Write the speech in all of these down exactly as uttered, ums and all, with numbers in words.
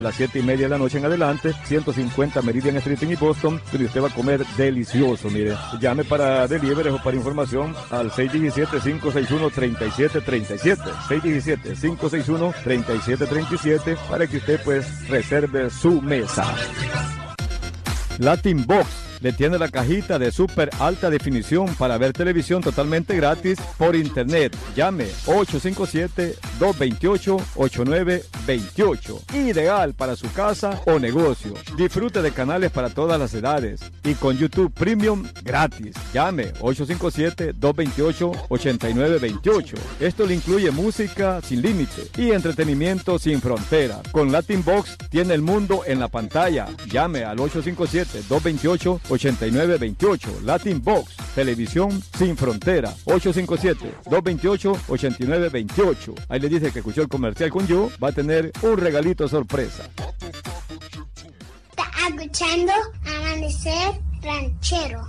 Las siete y media de la noche en adelante, ciento cincuenta Meridian Street en Boston, pero usted va a comer delicioso, mire. Llame para delivery o para información al seis uno siete, cinco seis uno, tres siete tres siete, seis uno siete, cinco seis uno, tres siete tres siete, para que usted pues reserve su mesa. Latin Box le tiene la cajita de súper alta definición para ver televisión totalmente gratis por internet. Llame ocho cinco siete, dos dos ocho, ocho nueve dos ocho. Ideal para su casa o negocio. Disfrute de canales para todas las edades y con YouTube Premium gratis. Llame ocho cinco siete, dos dos ocho, ocho nueve dos ocho. Esto le incluye música sin límite y entretenimiento sin frontera. Con Latin Box tiene el mundo en la pantalla. Llame al ocho cinco siete, dos dos ocho, ocho nueve dos ocho. Latin Box, televisión sin frontera. ocho cinco siete, dos dos ocho, ocho nueve dos ocho. Ahí le dice que escuchó el comercial con yo, va a tener un regalito sorpresa. Está escuchando Amanecer Ranchero.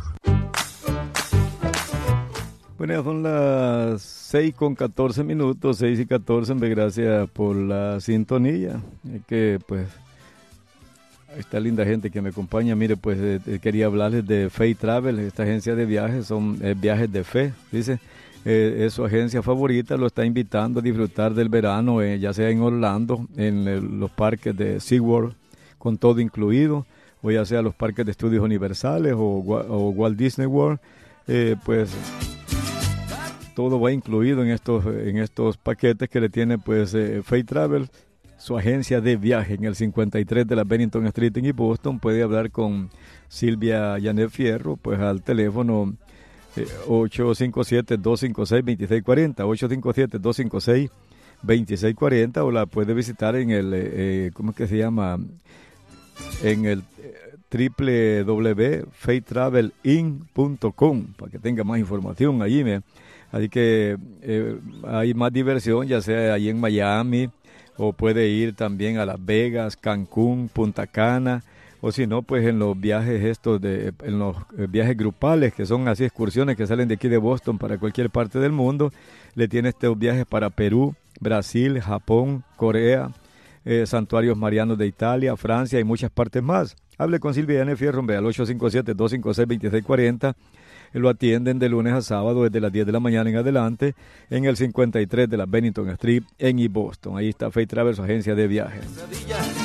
Bueno, son las seis con catorce minutos, seis y catorce, gracias por la sintonía. Es que pues esta linda gente que me acompaña, mire, pues eh, quería hablarles de Faith Travel, esta agencia de viajes, son eh, viajes de fe, dice, eh, es su agencia favorita, lo está invitando a disfrutar del verano, eh, ya sea en Orlando, en el, los parques de SeaWorld, con todo incluido, o ya sea los parques de estudios universales o, o Walt Disney World, eh, pues todo va incluido en estos, en estos paquetes que le tiene pues eh, Faith Travel, su agencia de viaje en el cincuenta y tres de la Bennington Street en Boston. Puede hablar con Silvia Janet Fierro, pues al teléfono eh, ocho cinco siete, dos cinco seis, dos seis cuatro cero, ocho cinco siete, dos cinco seis, dos seis cuatro cero, o la puede visitar en el, eh, ¿cómo es que se llama? En el eh, doble u doble u doble u punto faith travel in punto com, para que tenga más información allí. ¿me? Así que eh, hay más diversión, ya sea allí en Miami, o puede ir también a Las Vegas, Cancún, Punta Cana, o si no, pues en los viajes estos, de, en los viajes grupales, que son así excursiones que salen de aquí de Boston para cualquier parte del mundo. Le tiene estos viajes para Perú, Brasil, Japón, Corea, eh, santuarios marianos de Italia, Francia y muchas partes más. Hable con Silvia Janet Fierro, ve al ocho cinco siete, dos cinco seis, dos seis cuatro cero. Lo atienden de lunes a sábado desde las diez de la mañana en adelante en el cincuenta y tres de la Bennington Street en East Boston. Ahí está Faith Travel, su agencia de viajes.